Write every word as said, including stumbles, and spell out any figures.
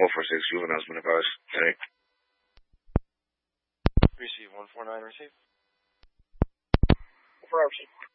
one four six, juveniles been advised. Today. Receive one four nine, receive. four receive.